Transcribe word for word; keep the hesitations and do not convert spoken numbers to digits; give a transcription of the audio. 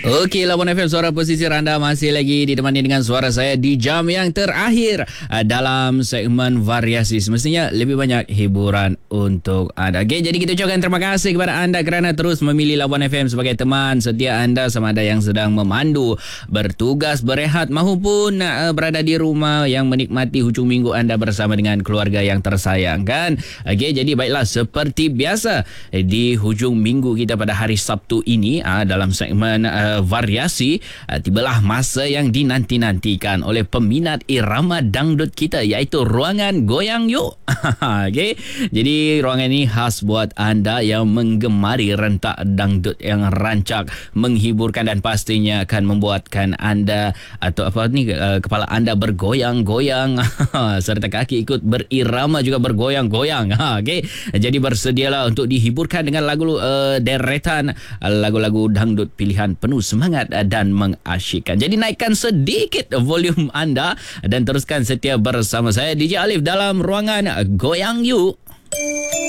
Okey, Labuan F M, suara pesisir anda masih lagi ditemani dengan suara saya di jam yang terakhir uh, dalam segmen variasi. Semestinya lebih banyak hiburan untuk anda. Okey, jadi kita ucapkan terima kasih kepada anda kerana terus memilih Labuan F M sebagai teman setia anda, sama ada yang sedang memandu, bertugas, berehat maupun uh, berada di rumah yang menikmati hujung minggu anda bersama dengan keluarga yang tersayang, kan? Okey, jadi baiklah, seperti biasa eh, di hujung minggu kita pada hari Sabtu ini uh, dalam segmen uh, variasi, uh, tibalah masa yang dinanti-nantikan oleh peminat irama dangdut kita, iaitu Ruangan Goyang Yuk. Okey, jadi ruangan ini khas buat anda yang menggemari rentak dangdut yang rancak, menghiburkan dan pastinya akan membuatkan anda atau apa ni uh, kepala anda bergoyang-goyang serta kaki ikut berirama juga bergoyang-goyang. Ha, okey, jadi bersedialah untuk dihiburkan dengan lagu uh, deretan uh, lagu-lagu dangdut pilihan penuh semangat dan mengasyikkan. Jadi naikkan sedikit volume anda dan teruskan setia bersama saya D J Alif dalam Ruangan Goyang Yuk.